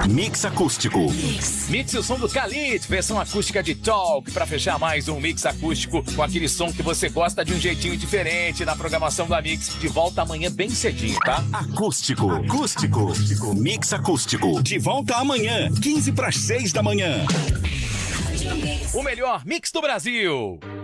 Mix acústico. Mixe o som do Khalid, versão acústica de Talk, pra fechar mais um mix acústico com aquele som que você gosta de um jeitinho diferente na programação da Mix. De volta amanhã bem cedinho, tá? Acústico. Mix acústico. De volta amanhã, 15 para as 6 da manhã. O melhor mix do Brasil.